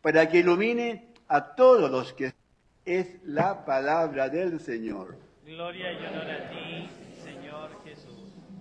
para que ilumine a todos los que es la palabra del Señor. Gloria y honor a ti, Señor Jesús.